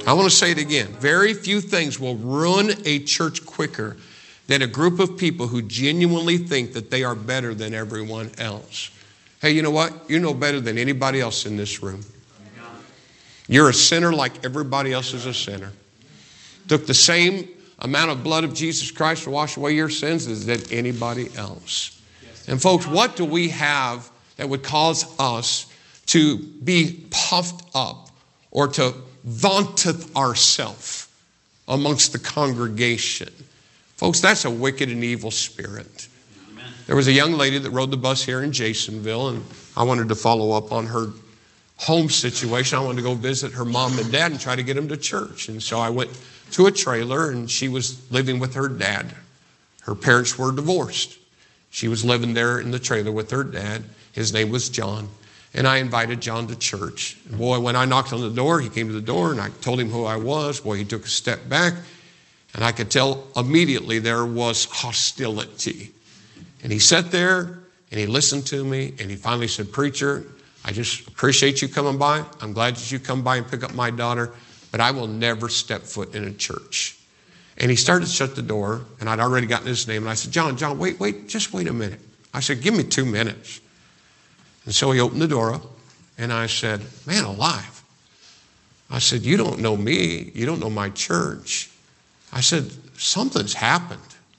I want to say it again. Very few things will ruin a church quicker than a group of people who genuinely think that they are better than everyone else. Hey, you know what? You know better than anybody else in this room. You're a sinner like everybody else is a sinner. Took the same amount of blood of Jesus Christ to wash away your sins as did anybody else. And folks, what do we have that would cause us to be puffed up or to vaunteth ourselves amongst the congregation? Folks, that's a wicked and evil spirit. Amen. There was a young lady that rode the bus here in Jasonville, and I wanted to follow up on her home situation. I wanted to go visit her mom and dad and try to get them to church. And so I went to a trailer, and she was living with her dad. Her parents were divorced. She was living there in the trailer with her dad. His name was John. And I invited John to church. And boy, when I knocked on the door, he came to the door, and I told him who I was. Boy, he took a step back, and I could tell immediately there was hostility. And he sat there, and he listened to me, and he finally said, "Preacher, I just appreciate you coming by. I'm glad that you come by and pick up my daughter, but I will never step foot in a church." And he started to shut the door, and I'd already gotten his name. And I said, John, just wait a minute. I said, give me 2 minutes. And so he opened the door up, and I said, man alive. I said, you don't know me. You don't know my church. I said, something's happened.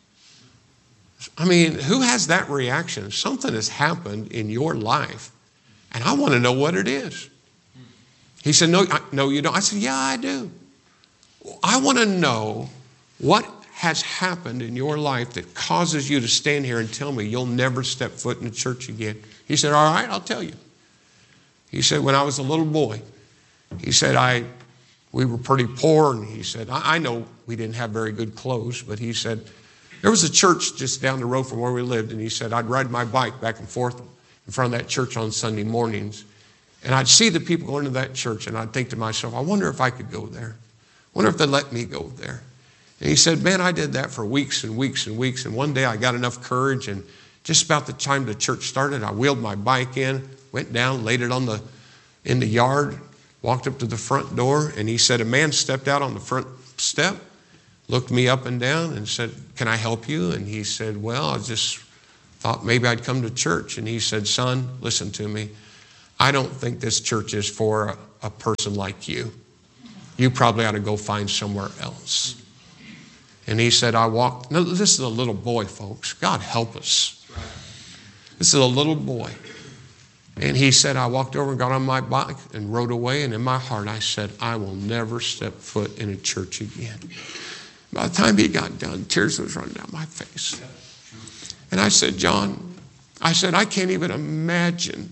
I mean, who has that reaction? Something has happened in your life, and I want to know what it is. He said, no, you don't. I said, yeah, I do. I want to know what has happened in your life that causes you to stand here and tell me you'll never step foot in the church again. He said, all right, I'll tell you. He said, when I was a little boy, he said, we were pretty poor. And he said, I know we didn't have very good clothes, but he said, there was a church just down the road from where we lived. And he said, I'd ride my bike back and forth in front of that church on Sunday mornings. And I'd see the people going to that church, and I'd think to myself, I wonder if I could go there. I wonder if they'd let me go there. And he said, man, I did that for weeks and weeks and weeks. And one day I got enough courage, and just about the time the church started, I wheeled my bike in, went down, laid it in the yard, walked up to the front door, and he said, a man stepped out on the front step, looked me up and down and said, can I help you? And he said, well, I just thought maybe I'd come to church. And he said, son, listen to me. I don't think this church is for a person like you. You probably ought to go find somewhere else. And he said, no, this is a little boy, folks. God help us. This is a little boy. And he said, I walked over and got on my bike and rode away. And in my heart, I said, I will never step foot in a church again. By the time he got done, tears was running down my face. And I said, John, I can't even imagine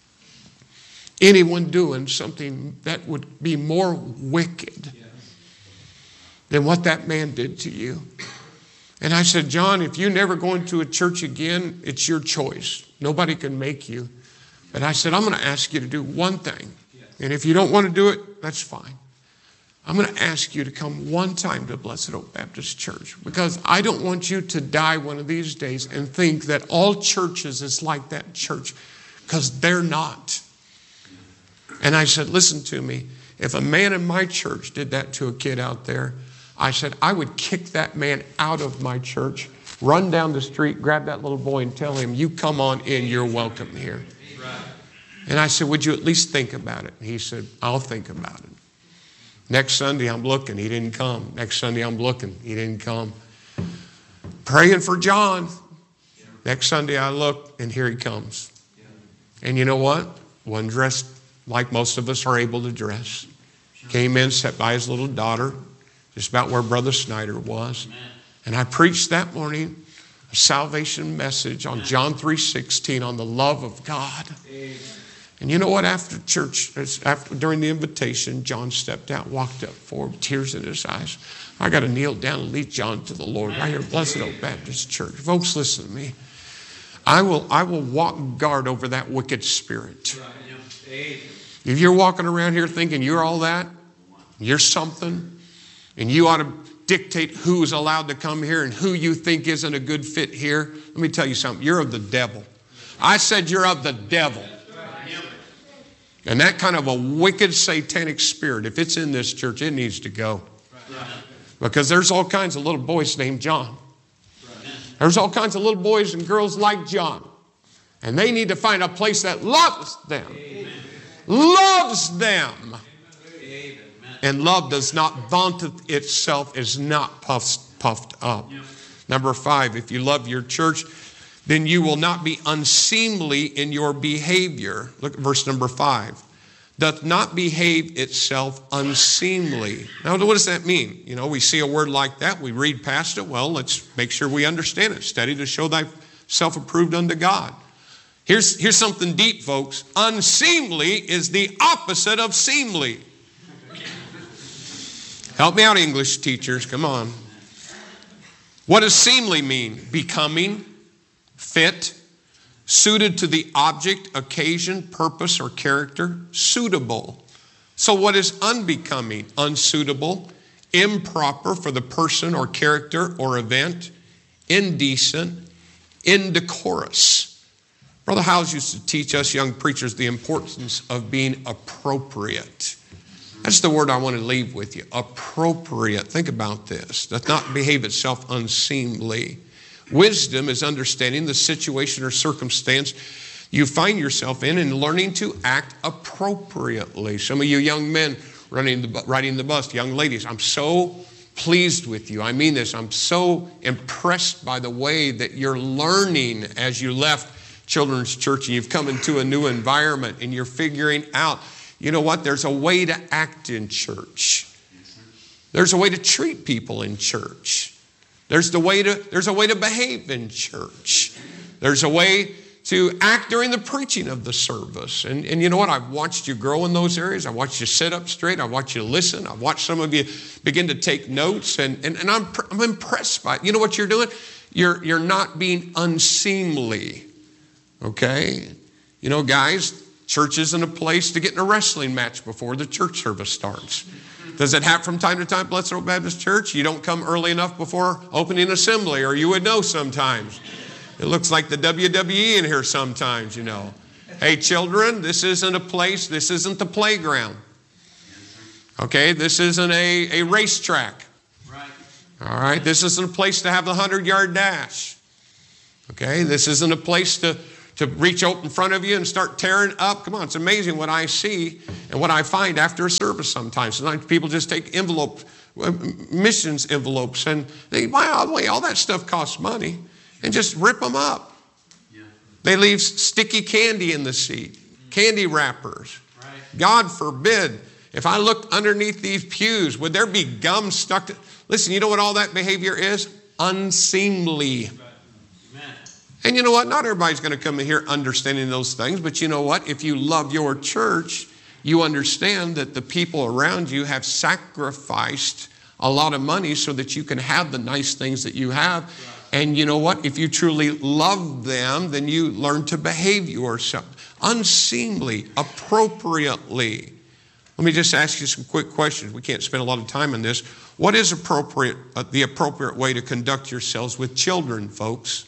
anyone doing something that would be more wicked than what that man did to you. And I said, John, if you never go into a church again, it's your choice. Nobody can make you. But I said, I'm going to ask you to do one thing. And if you don't want to do it, that's fine. I'm going to ask you to come one time to Blessed Oak Baptist Church, because I don't want you to die one of these days and think that all churches is like that church, because they're not. And I said, listen to me. If a man in my church did that to a kid out there, I said, I would kick that man out of my church, run down the street, grab that little boy and tell him, you come on in, you're welcome here. And I said, would you at least think about it? And he said, I'll think about it. Next Sunday, I'm looking. He didn't come. Next Sunday, I'm looking. He didn't come. Praying for John. Next Sunday, I look, and here he comes. And you know what? Wasn't dressed like most of us are able to dress. Came in, sat by his little daughter, just about where Brother Snyder was. And I preached that morning a salvation message on John 3:16 on the love of God. And you know what? After church, during the invitation, John stepped out, walked up forward, tears in his eyes. I got to kneel down and lead John to the Lord right here at Blessed Oak Baptist Church. Folks, listen to me. I will walk guard over that wicked spirit. If you're walking around here thinking you're all that, you're something, and you ought to dictate who's allowed to come here and who you think isn't a good fit here, let me tell you something. You're of the devil. I said you're of the devil. And that kind of a wicked satanic spirit, if it's in this church, it needs to go. Because there's all kinds of little boys named John. There's all kinds of little boys and girls like John. And they need to find a place that loves them. Amen. Loves them. Amen. And love does not vaunt itself, is not puffed up. Yep. Number 5, if you love your church, then you will not be unseemly in your behavior. Look at verse number 5. Doth not behave itself unseemly. Now, what does that mean? You know, we see a word like that, we read past it. Well, let's make sure we understand it. Study to show thyself approved unto God. Here's something deep, folks. Unseemly is the opposite of seemly. Help me out, English teachers. Come on. What does seemly mean? Becoming, fit, suited to the object, occasion, purpose, or character, suitable. So what is unbecoming? Unsuitable, improper for the person or character or event, indecent, indecorous. Brother Howes used to teach us young preachers the importance of being appropriate. That's the word I want to leave with you. Appropriate. Think about this. Doth not behave itself unseemly. Wisdom is understanding the situation or circumstance you find yourself in and learning to act appropriately. Some of you young men riding the bus, young ladies, I'm so pleased with you. I mean this. I'm so impressed by the way that you're learning as you left Children's Church and you've come into a new environment and you're figuring out, you know what, there's a way to act in church. There's a way to treat people in church. There's a way to behave in church. There's a way to act during the preaching of the service. And you know what? I've watched you grow in those areas. I've watched you sit up straight. I've watched you listen. I've watched some of you begin to take notes. And I'm impressed by it. You know what you're doing? You're not being unseemly. Okay? You know, guys, church isn't a place to get in a wrestling match before the church service starts. Does it happen from time to time, Blessed Hope Baptist Church? You don't come early enough before opening assembly, or you would know sometimes. It looks like the WWE in here sometimes, you know. Hey, children, this isn't a place, this isn't the playground. Okay, this isn't a racetrack. All right, this isn't a place to have the 100-yard dash. Okay, this isn't a place to reach out in front of you and start tearing up. Come on, it's amazing what I see and what I find after a service sometimes. Sometimes people just take missions envelopes, and they, by the way, all that stuff costs money, and just rip them up. Yeah. They leave sticky candy in the seat, candy wrappers. Right. God forbid, if I looked underneath these pews, would there be gum stuck to... Listen, you know what all that behavior is? Unseemly. And you know what? Not everybody's going to come in here understanding those things. But you know what? If you love your church, you understand that the people around you have sacrificed a lot of money so that you can have the nice things that you have. And you know what? If you truly love them, then you learn to behave yourself unseemly, appropriately. Let me just ask you some quick questions. We can't spend a lot of time on this. What is appropriate? The appropriate way to conduct yourselves with children, folks?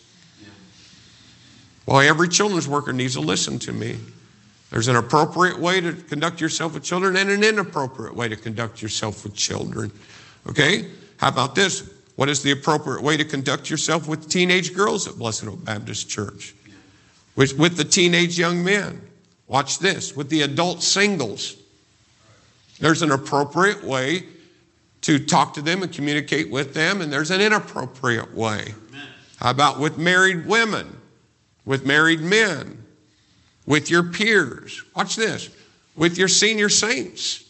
Well, every children's worker needs to listen to me. There's an appropriate way to conduct yourself with children and an inappropriate way to conduct yourself with children. Okay? How about this? What is the appropriate way to conduct yourself with teenage girls at Blessed Hope Baptist Church? With the teenage young men. Watch this. With the adult singles. There's an appropriate way to talk to them and communicate with them, and there's an inappropriate way. How about with married women? With married men, with your peers. Watch this. With your senior saints.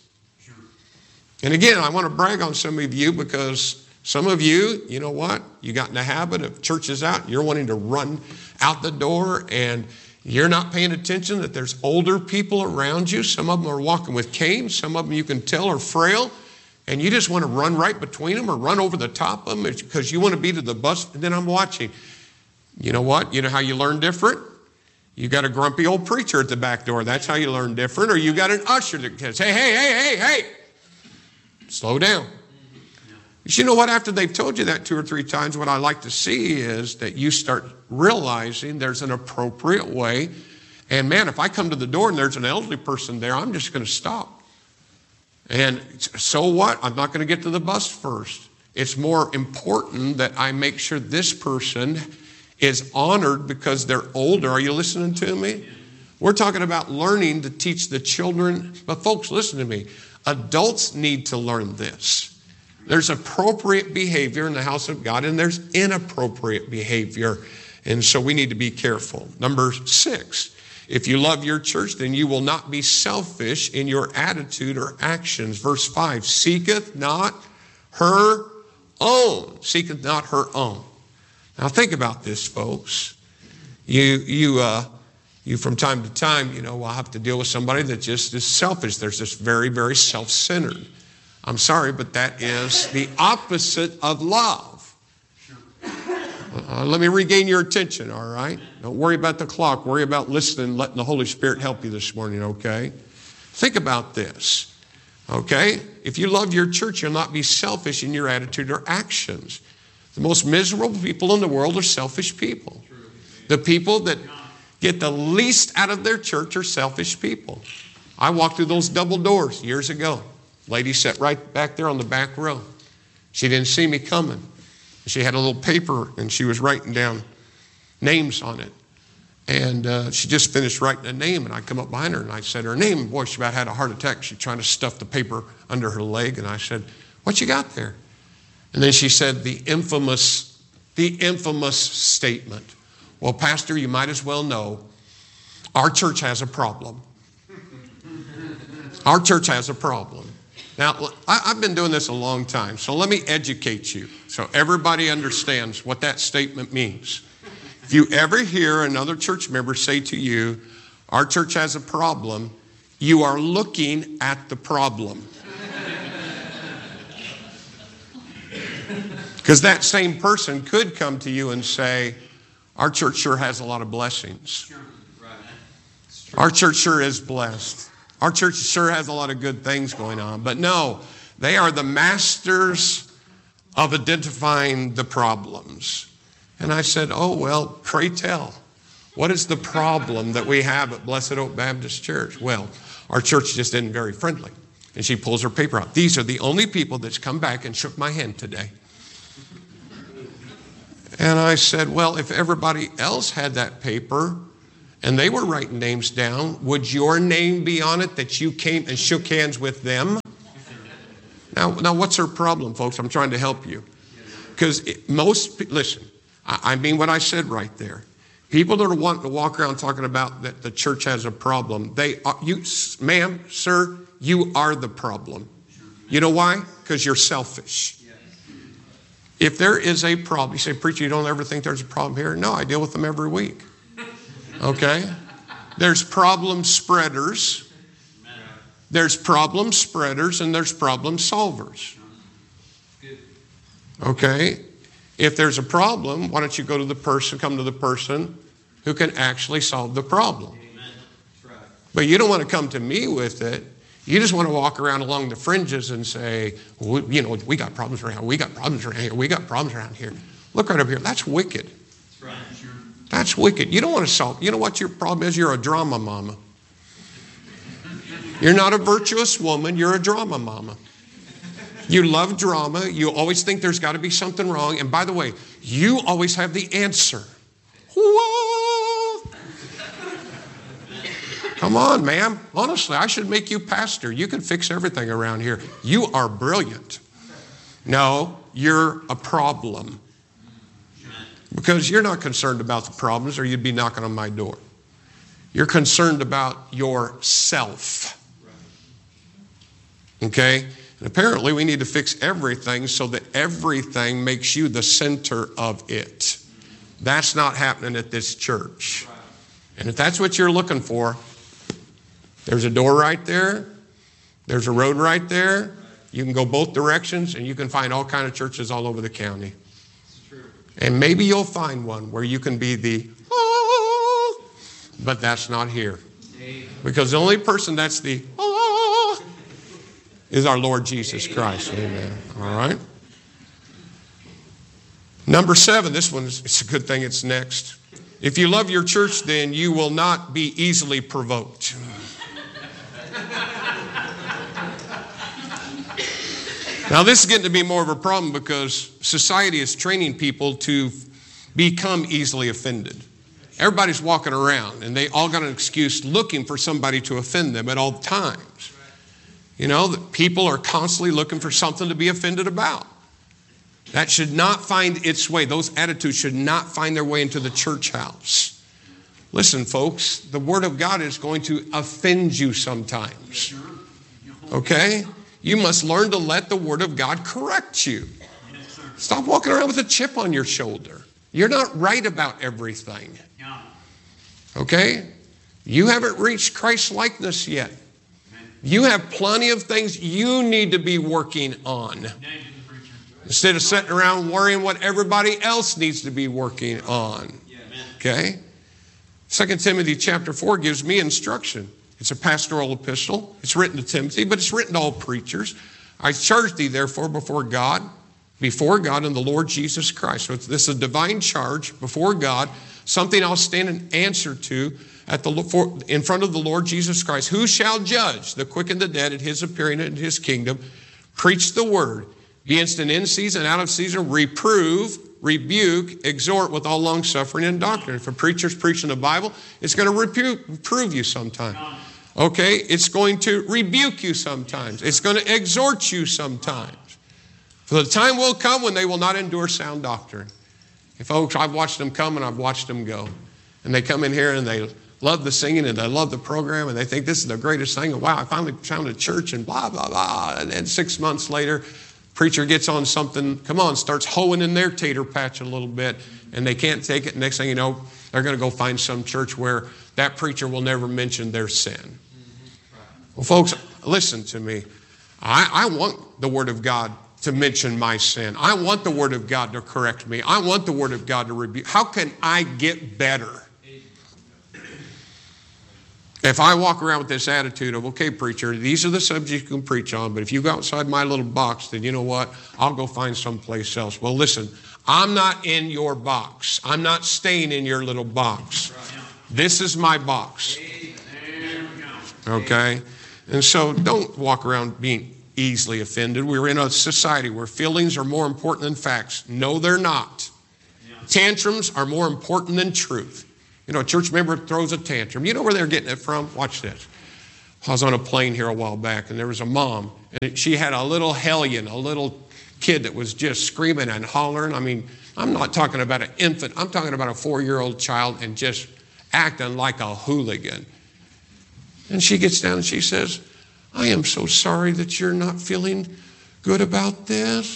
And again, I want to brag on some of you because some of you, you know what? You got in the habit of churches out. You're wanting to run out the door and you're not paying attention that there's older people around you. Some of them are walking with canes. Some of them you can tell are frail. And you just want to run right between them or run over the top of them because you want to be to the bus. And then I'm watching. You know what? You know how you learn different? You got a grumpy old preacher at the back door. That's how you learn different. Or you got an usher that says, hey. Slow down. You know what? After they've told you that 2 or 3 times, what I like to see is that you start realizing there's an appropriate way And man, if I come to the door and there's an elderly person there, I'm just going to stop. And so what? I'm not going to get to the bus first. It's more important that I make sure this person is honored because they're older. Are you listening to me? We're talking about learning to teach the children. But folks, listen to me. Adults need to learn this. There's appropriate behavior in the house of God, and there's inappropriate behavior. And so we need to be careful. Number 6, if you love your church, then you will not be selfish in your attitude or actions. Verse 5, seeketh not her own. Seeketh not her own. Now think about this, folks. You from time to time, will have to deal with somebody that just is selfish. They're just very, very self-centered. I'm sorry, but that is the opposite of love. Let me regain your attention, all right? Don't worry about the clock. Worry about listening, letting the Holy Spirit help you this morning, okay? Think about this, okay? If you love your church, you'll not be selfish in your attitude or actions. The most miserable people in the world are selfish people. The people that get the least out of their church are selfish people. I walked through those double doors years ago. Lady sat right back there on the back row. She didn't see me coming. She had a little paper and she was writing down names on it. And she just finished writing a name, and I come up behind her and I said her name. Boy, she about had a heart attack. She's trying to stuff the paper under her leg. And I said, "What you got there?" And then she said the infamous statement. "Well, Pastor, you might as well know our church has a problem." Our church has a problem. Now, I've been doing this a long time, so let me educate you so everybody understands what that statement means. If you ever hear another church member say to you, "Our church has a problem," you are looking at the problem. Because that same person could come to you and say, "Our church sure has a lot of blessings. Our church sure is blessed. Our church sure has a lot of good things going on." But no, they are the masters of identifying the problems. And I said, "Oh, well, pray tell. What is the problem that we have at Blessed Oak Baptist Church?" "Well, our church just isn't very friendly." And she pulls her paper out. "These are the only people that's come back and shook my hand today." And I said, "Well, if everybody else had that paper and they were writing names down, would your name be on it that you came and shook hands with them?" Now what's her problem, folks? I'm trying to help you. Because listen, I mean what I said right there. People that are wanting to walk around talking about that the church has a problem, ma'am, sir, you are the problem. You know why? Because you're selfish. If there is a problem, you say, "Preacher, you don't ever think there's a problem here?" No, I deal with them every week. Okay? There's problem spreaders. There's problem spreaders and there's problem solvers. Okay? If there's a problem, why don't you come to the person who can actually solve the problem? But you don't want to come to me with it. You just want to walk around along the fringes and say, we got problems around here. We got problems around here. We got problems around here. Look right up here. That's wicked. That's wicked. You don't want to solve. You know what your problem is? You're a drama mama. You're not a virtuous woman. You're a drama mama. You love drama. You always think there's got to be something wrong. And by the way, you always have the answer. Whoa! Come on, ma'am. Honestly, I should make you pastor. You can fix everything around here. You are brilliant. No, you're a problem. Because you're not concerned about the problems or you'd be knocking on my door. You're concerned about yourself. Okay? And apparently we need to fix everything so that everything makes you the center of it. That's not happening at this church. And if that's what you're looking for, there's a door right there. There's a road right there. You can go both directions and you can find all kinds of churches all over the county. And maybe you'll find one where you can be the, oh, but that's not here. Because the only person that's the, oh, is our Lord Jesus Christ. Amen. All right. Number 7, this one, it's a good thing it's next. If you love your church, then you will not be easily provoked. Now, this is getting to be more of a problem because society is training people to become easily offended. Everybody's walking around and they all got an excuse looking for somebody to offend them at all times. You know, that people are constantly looking for something to be offended about. That should not find its way. Those attitudes should not find their way into the church house. Listen, folks, the Word of God is going to offend you sometimes. Okay? You must learn to let the Word of God correct you. Stop walking around with a chip on your shoulder. You're not right about everything. Okay? You haven't reached Christ's likeness yet. You have plenty of things you need to be working on. Instead of sitting around worrying what everybody else needs to be working on. Okay? 2 Timothy chapter 4 gives me instruction. It's a pastoral epistle. It's written to Timothy, but it's written to all preachers. I charge thee, therefore, before God and the Lord Jesus Christ. So this is a divine charge before God, something I'll stand and answer to in front of the Lord Jesus Christ. Who shall judge the quick and the dead at his appearing in his kingdom? Preach the word. Be instant in season, out of season. Reprove, rebuke, exhort with all long suffering and doctrine. If a preacher's preaching the Bible, it's going to reprove you sometime. Okay? It's going to rebuke you sometimes. It's going to exhort you sometimes. For the time will come when they will not endure sound doctrine. And folks, I've watched them come and I've watched them go. And they come in here and they love the singing and they love the program and they think this is the greatest thing. And wow, I finally found a church and blah, blah, blah. And then 6 months later, preacher gets on something, starts hoeing in their tater patch a little bit, and they can't take it. Next thing you know, they're going to go find some church where that preacher will never mention their sin. Well, folks, listen to me. I want the Word of God to mention my sin. I want the Word of God to correct me. I want the Word of God to rebuke. How can I get better? If I walk around with this attitude of, okay, preacher, these are the subjects you can preach on, but if you go outside my little box, then you know what? I'll go find someplace else. Well, listen, I'm not in your box. I'm not staying in your little box. This is my box. Okay? And so don't walk around being easily offended. We're in a society where feelings are more important than facts. No, they're not. Tantrums are more important than truth. You know, a church member throws a tantrum. You know where they're getting it from? Watch this. I was on a plane here a while back, and there was a mom, and she had a little hellion, a little kid that was just screaming and hollering. I mean, I'm not talking about an infant. I'm talking about a 4-year-old child and just acting like a hooligan. And she gets down and she says, I am so sorry that you're not feeling good about this.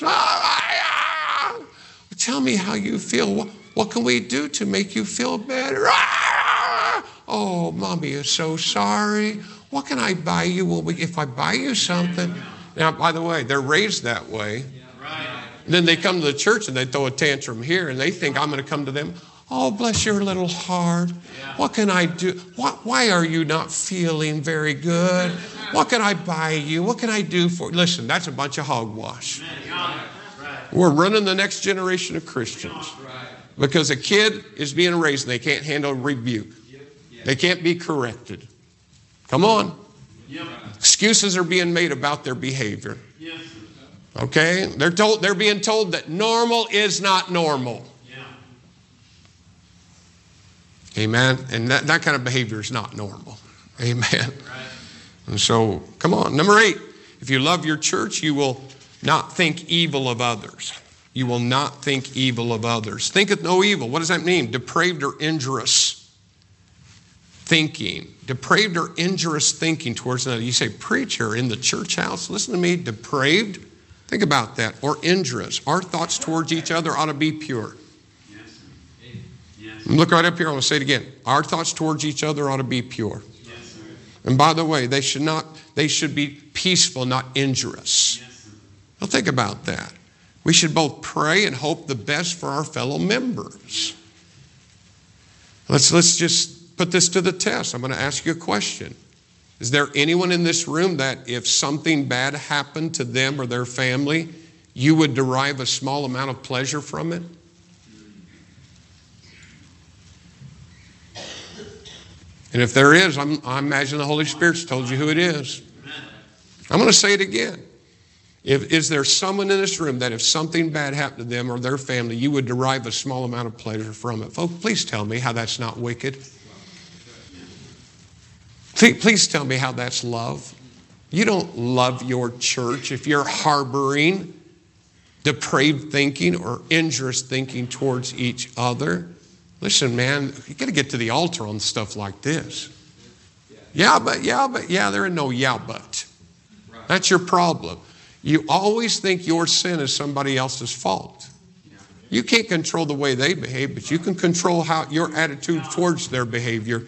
Tell me how you feel. What can we do to make you feel better? Oh, Mommy is so sorry. What can I buy you if I buy you something? Now, by the way, they're raised that way. Then they come to the church and they throw a tantrum here and they think I'm going to come to them. Oh, bless your little heart. What can I do? Why are you not feeling very good? What can I buy you? What can I do for you? Listen, that's a bunch of hogwash. We're running the next generation of Christians. Because a kid is being raised and they can't handle rebuke. They can't be corrected. Come on. Excuses are being made about their behavior. Okay? They're being told that normal is not normal. Amen? And that kind of behavior is not normal. Amen? And so, come on. Number 8, if you love your church, you will not think evil of others. You will not think evil of others. Thinketh no evil. What does that mean? Depraved or injurious thinking. Depraved or injurious thinking towards another. You say, preacher, in the church house, listen to me, depraved? Think about that. Or injurious. Our thoughts towards each other ought to be pure. Look right up here. I'm going to say it again. Our thoughts towards each other ought to be pure. And by the way, they should be peaceful, not injurious. Now think about that. We should both pray and hope the best for our fellow members. Let's just put this to the test. I'm going to ask you a question. Is there anyone in this room that if something bad happened to them or their family, you would derive a small amount of pleasure from it? And if there is, I imagine the Holy Spirit's told you who it is. I'm going to say it again. Is there someone in this room that if something bad happened to them or their family, you would derive a small amount of pleasure from it? Folks, please tell me how that's not wicked. Please tell me how that's love. You don't love your church if you're harboring depraved thinking or injurious thinking towards each other. Listen, man, you got to get to the altar on stuff like this. Yeah, but, there ain't no yeah, but. That's your problem. You always think your sin is somebody else's fault. You can't control the way they behave, but you can control how your attitude towards their behavior.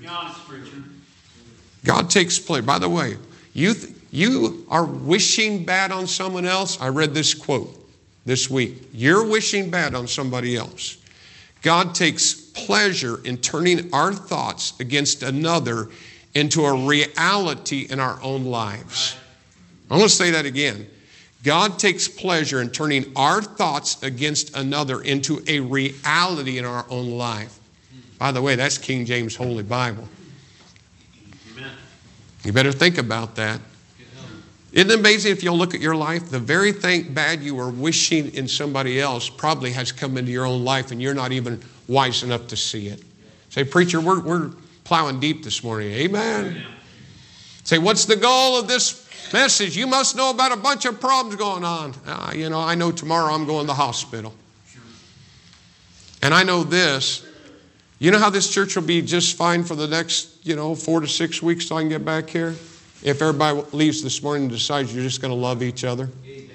God takes pleasure. By the way, you are wishing bad on someone else. I read this quote this week. You're wishing bad on somebody else. God takes pleasure in turning our thoughts against another into a reality in our own lives. I'm going to say that again. God takes pleasure in turning our thoughts against another into a reality in our own life. By the way, that's King James Holy Bible. Amen. You better think about that. Isn't it amazing if you'll look at your life? The very thing bad you were wishing in somebody else probably has come into your own life and you're not even wise enough to see it. Say, preacher, we're plowing deep this morning. Amen. Say, what's the goal of this message? You must know about a bunch of problems going on. I know tomorrow I'm going to the hospital. And I know this. You know how this church will be just fine for the next, 4 to 6 weeks till I can get back here? If everybody leaves this morning and decides you're just going to love each other.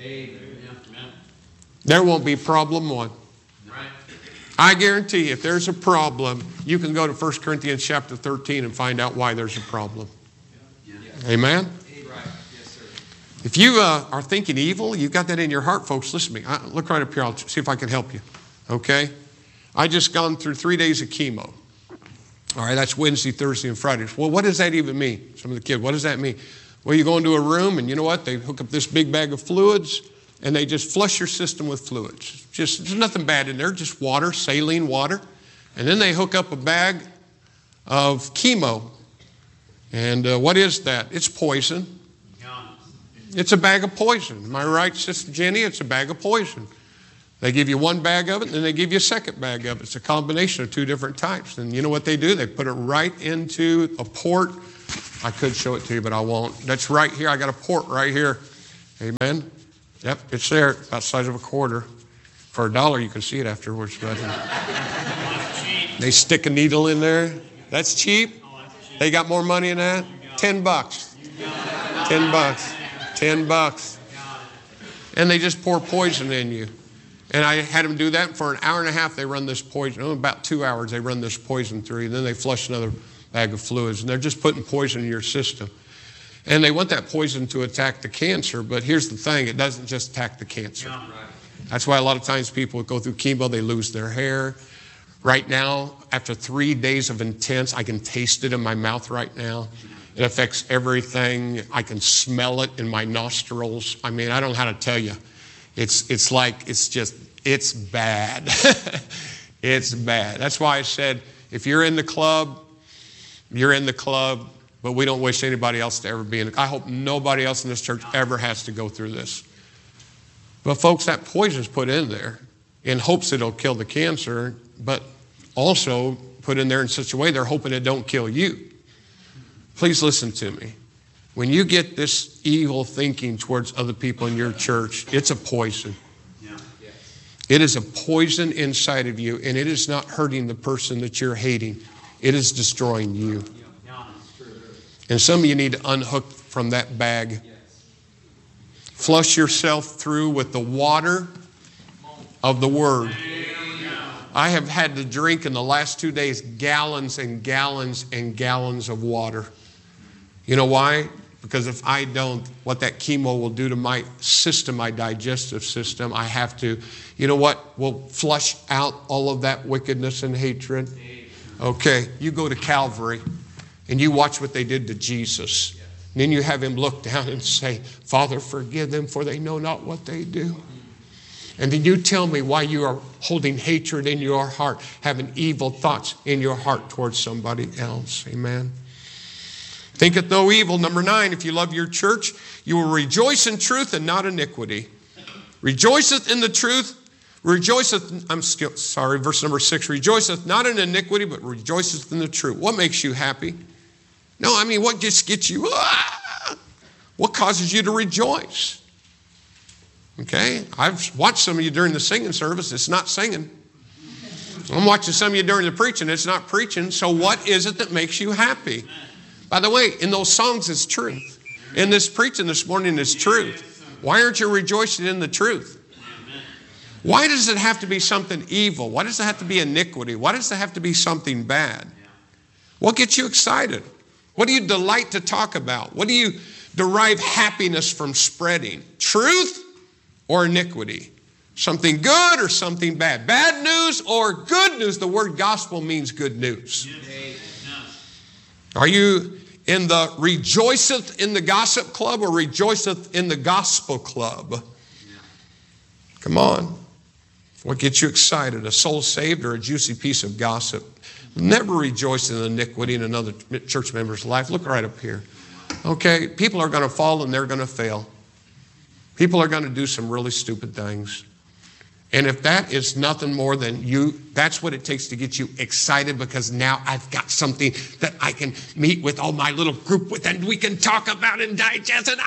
There won't be problem one. I guarantee you, if there's a problem, you can go to 1 Corinthians chapter 13 and find out why there's a problem. Amen? If you are thinking evil, you've got that in your heart, folks, listen to me. Look right up here. I'll see if I can help you. Okay? I just gone through 3 days of chemo. All right, that's Wednesday, Thursday, and Friday. Well, what does that even mean? Some of the kids, what does that mean? Well, you go into a room, and you know what? They hook up this big bag of fluids, and they just flush your system with fluids. There's nothing bad in there, just water, saline water. And then they hook up a bag of chemo. And what is that? It's poison. It's a bag of poison. Am I right, Sister Jenny? It's a bag of poison. They give you one bag of it, and then they give you a second bag of it. It's a combination of 2 different types. And you know what they do? They put it right into a port. I could show it to you, but I won't. That's right here. I got a port right here. Amen. Yep, it's there. About the size of a quarter. For $1, you can see it afterwards. But they stick a needle in there. That's cheap. They got more money in that. $10. $10. $10. And they just pour poison in you. And I had them do that. For an hour and a half, they run this poison. About 2 hours, they run this poison through you. Then they flush another bag of fluids. And they're just putting poison in your system. And they want that poison to attack the cancer. But here's the thing. It doesn't just attack the cancer. That's why a lot of times people go through chemo, they lose their hair. Right now, after 3 days of intense, I can taste it in my mouth right now. It affects everything. I can smell it in my nostrils. I mean, I don't know how to tell you. It's bad. It's bad. That's why I said, if you're in the club, you're in the club, but we don't wish anybody else to ever be in it. I hope nobody else in this church ever has to go through this. But folks, that poison's put in there in hopes it'll kill the cancer, but also put in there in such a way they're hoping it don't kill you. Please listen to me. When you get this evil thinking towards other people in your church, it's a poison. It is a poison inside of you, and it is not hurting the person that you're hating. It is destroying you. And some of you need to unhook from that bag. Flush yourself through with the water of the Word. I have had to drink in the last 2 days gallons and gallons and gallons of water. You know why? Because if I don't, what that chemo will do to my system, my digestive system, I have to, you know what? We'll flush out all of that wickedness and hatred. Okay, you go to Calvary and you watch what they did to Jesus. And then you have him look down and say, Father, forgive them, for they know not what they do. And then you tell me why you are holding hatred in your heart, having evil thoughts in your heart towards somebody else. Amen. Thinketh no evil. Number 9, if you love your church, you will rejoice in truth and not iniquity. Rejoiceth in the truth. Verse number 6. Rejoiceth not in iniquity, but rejoiceth in the truth. What makes you happy? No, I mean, what just gets you? What causes you to rejoice? Okay? I've watched some of you during the singing service. It's not singing. I'm watching some of you during the preaching. It's not preaching. So what is it that makes you happy? By the way, in those songs, it's truth. In this preaching this morning, it's truth. Why aren't you rejoicing in the truth? Why does it have to be something evil? Why does it have to be iniquity? Why does it have to be something bad? What gets you excited? What do you delight to talk about? What do you derive happiness from spreading? Truth or iniquity? Something good or something bad? Bad news or good news? The word gospel means good news. Are you in the rejoiceth in the gossip club or rejoiceth in the gospel club? Come on. What gets you excited? A soul saved or a juicy piece of gossip? Never rejoice in iniquity in another church member's life. Look right up here. Okay, people are going to fall and they're going to fail. People are going to do some really stupid things. And if that is nothing more than that's what it takes to get you excited, because now I've got something that I can meet with all my little group with and we can talk about and digest it.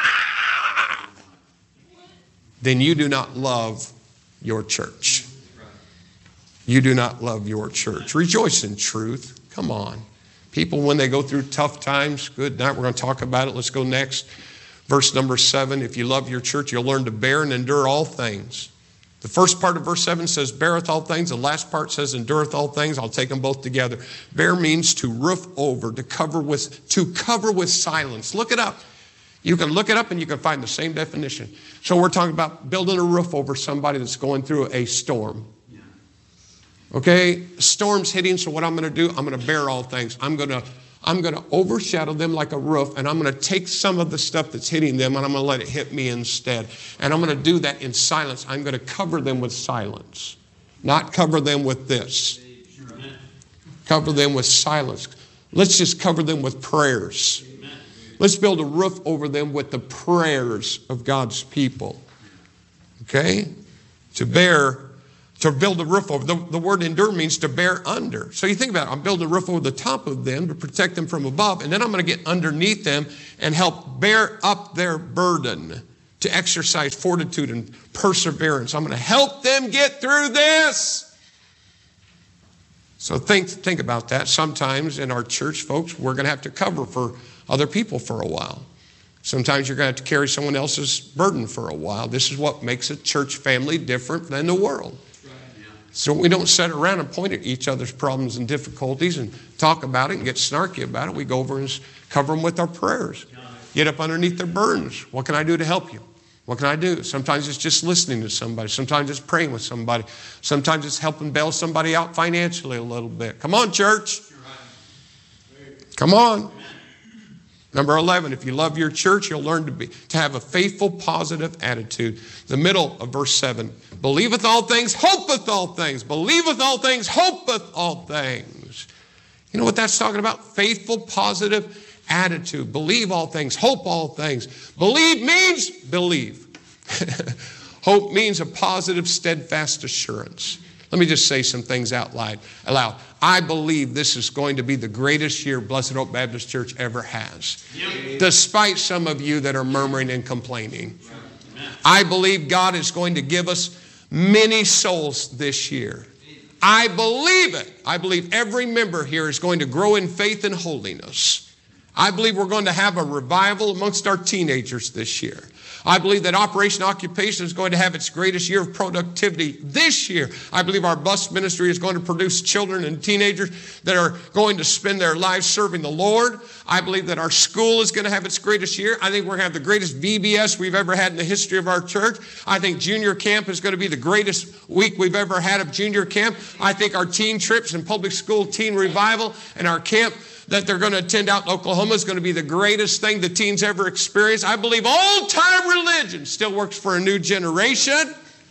Then you do not love your church. You do not love your church. Rejoice in truth. Come on. People, when they go through tough times, good night, we're going to talk about it. Let's go next. Verse number 7, if you love your church, you'll learn to bear and endure all things. The first part of verse 7 says, beareth all things. The last part says, endureth all things. I'll take them both together. Bear means to roof over, to cover with silence. Look it up. You can look it up and you can find the same definition. So we're talking about building a roof over somebody that's going through a storm. Okay, storm's hitting, so what I'm going to do, I'm going to bear all things. I'm going to overshadow them like a roof, and I'm going to take some of the stuff that's hitting them, and I'm going to let it hit me instead. And I'm going to do that in silence. I'm going to cover them with silence, not cover them with this. Cover them with silence. Let's just cover them with prayers. Let's build a roof over them with the prayers of God's people. Okay? To build a roof over. The word endure means to bear under. So you think about it. I'm building a roof over the top of them to protect them from above, and then I'm going to get underneath them and help bear up their burden, to exercise fortitude and perseverance. I'm going to help them get through this. So think about that. Sometimes in our church, folks, we're going to have to cover for other people for a while. Sometimes you're going to have to carry someone else's burden for a while. This is what makes a church family different than the world. So we don't sit around and point at each other's problems and difficulties and talk about it and get snarky about it. We go over and cover them with our prayers. Get up underneath their burdens. What can I do to help you? What can I do? Sometimes it's just listening to somebody. Sometimes it's praying with somebody. Sometimes it's helping bail somebody out financially a little bit. Come on, church. Come on. Number 11, if you love your church, you'll learn to have a faithful, positive attitude. The middle of verse 7, believeth all things, hopeth all things. Believeth all things, hopeth all things. You know what that's talking about? Faithful, positive attitude. Believe all things, hope all things. Believe means believe. Hope means a positive, steadfast assurance. Let me just say some things out loud. I believe this is going to be the greatest year Blessed Hope Baptist Church ever has. Yep. Despite some of you that are murmuring and complaining. Amen. I believe God is going to give us many souls this year. I believe it. I believe every member here is going to grow in faith and holiness. I believe we're going to have a revival amongst our teenagers this year. I believe that Operation Occupation is going to have its greatest year of productivity this year. I believe our bus ministry is going to produce children and teenagers that are going to spend their lives serving the Lord. I believe that our school is going to have its greatest year. I think we're going to have the greatest VBS we've ever had in the history of our church. I think junior camp is going to be the greatest week we've ever had of junior camp. I think our teen trips and public school teen revival and our camp that they're going to attend out in Oklahoma is going to be the greatest thing the teens ever experienced. I believe old-time religion still works for a new generation.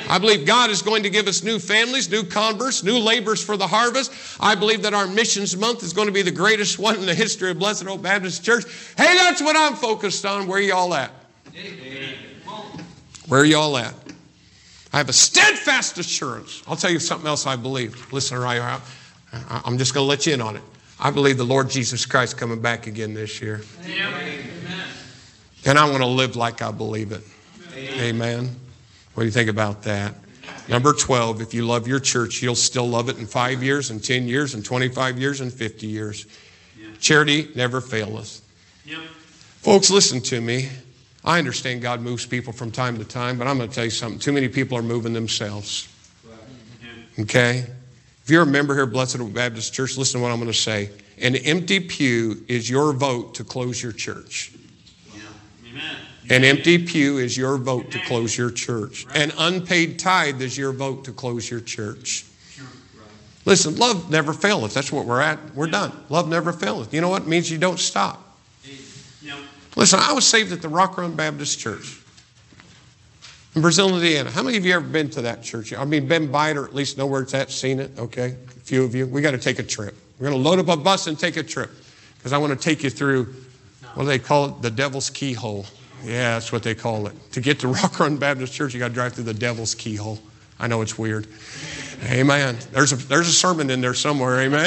I believe God is going to give us new families, new converts, new laborers for the harvest. I believe that our missions month is going to be the greatest one in the history of Blessed Hope Baptist Church. Hey, that's what I'm focused on. Where are y'all at? Where are y'all at? I have a steadfast assurance. I'll tell you something else I believe. Listen, I'm just going to let you in on it. I believe the Lord Jesus Christ coming back again this year. Amen. And I want to live like I believe it. Amen. What do you think about that? Number 12, if you love your church, you'll still love it in 5 years, and 10 years, and 25 years, and 50 years. Yeah. Charity never faileth. Yep. Folks, listen to me. I understand God moves people from time to time, but I'm going to tell you something. Too many people are moving themselves. Okay? If you're a member here at Blessed Hope Baptist Church, listen to what I'm going to say. An empty pew is your vote to close your church. Yeah. Amen. An empty pew is your vote to close your church. An unpaid tithe is your vote to close your church. Listen, love never faileth. That's what we're at. We're done. Love never faileth. You know what? It means you don't stop. Listen, I was saved at the Rock Run Baptist Church in Brazil, Indiana. How many of you ever been to that church? I mean, been by it or at least know where it's at, seen it, okay? A few of you. We got to take a trip. We're going to load up a bus and take a trip because I want to take you through, what do they call it? The Devil's Keyhole. Yeah, that's what they call it. To get to Rock Run Baptist Church, you got to drive through the Devil's Keyhole. I know it's weird. Amen. There's a sermon in there somewhere, amen.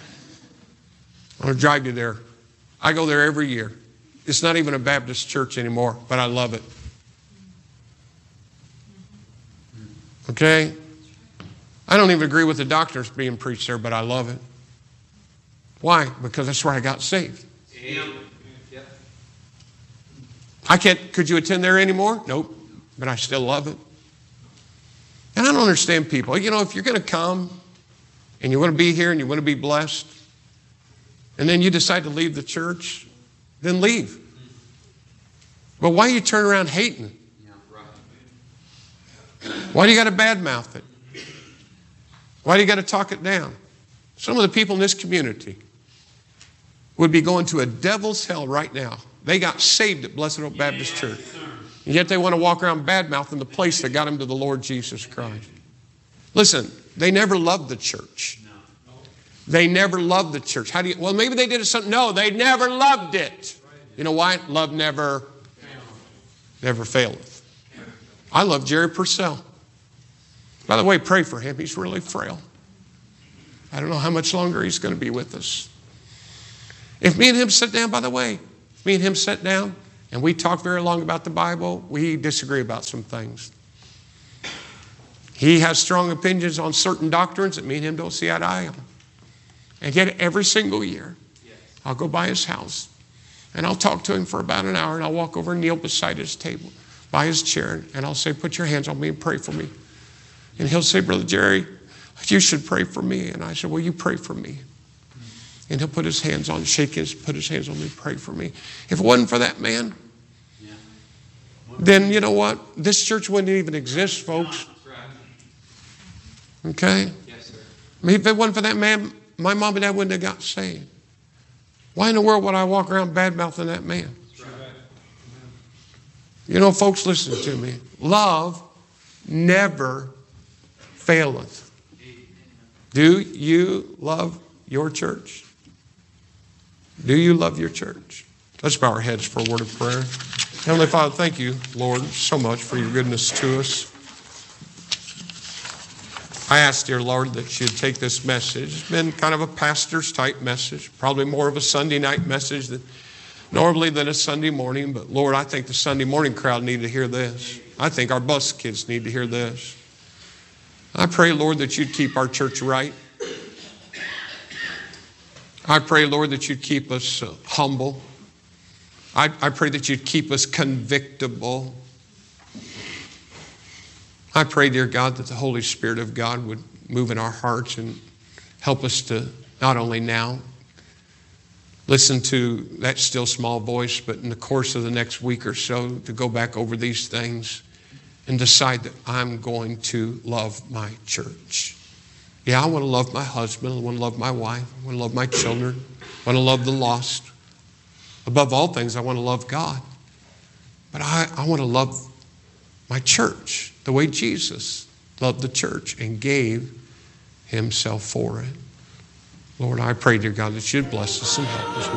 I want to drive you there. I go there every year. It's not even a Baptist church anymore, but I love it. Okay? I don't even agree with the doctrines being preached there, but I love it. Why? Because that's where I got saved. Could you attend there anymore? Nope. But I still love it. And I don't understand people. You know, if you're going to come and you want to be here and you want to be blessed, and then you decide to leave the church, then leave. But why you turn around hating? Why do you got to badmouth it? Why do you got to talk it down? Some of the people in this community would be going to a devil's hell right now. They got saved at Blessed Hope Baptist Church. And yet they want to walk around badmouthing the place that got them to the Lord Jesus Christ. Listen, they never loved the church. They never loved the church. Well, maybe they did something. No, they never loved it. You know why? Love never faileth. I love Jerry Purcell. By the way, pray for him. He's really frail. I don't know how much longer he's going to be with us. If me and him sit down, by the way, me and him sit down and we talk very long about the Bible, we disagree about some things. He has strong opinions on certain doctrines that me and him don't see eye to eye on. And yet every single year, I'll go by his house and I'll talk to him for about an hour and I'll walk over and kneel beside his table, by his chair, and I'll say, put your hands on me and pray for me. And he'll say, Brother Jerry, you should pray for me. And I said, well, you pray for me. And he'll put his hands on, put his hands on me, pray for me. If it wasn't for that man, then you know what? This church wouldn't even exist, folks. Okay? I mean, if it wasn't for that man, my mom and dad wouldn't have got saved. Why in the world would I walk around bad-mouthing that man? You know, folks, listen to me. Love never faileth. Do you love your church? Do you love your church? Let's bow our heads for a word of prayer. Heavenly Father, thank you, Lord, so much for your goodness to us. I ask, dear Lord, that you'd take this message. It's been kind of a pastor's type message, probably more of a Sunday night message normally than a Sunday morning. But Lord, I think the Sunday morning crowd need to hear this. I think our bus kids need to hear this. I pray, Lord, that you'd keep our church right. I pray, Lord, that you'd keep us humble. I pray that you'd keep us convictable. I pray, dear God, that the Holy Spirit of God would move in our hearts and help us to not only now listen to that still small voice, but in the course of the next week or so to go back over these things and decide that I'm going to love my church. Yeah, I want to love my husband. I want to love my wife. I want to love my children. I want to love the lost. Above all things, I want to love God. But I want to love my church the way Jesus loved the church and gave himself for it. Lord, I pray, dear God, that you'd bless us and help us.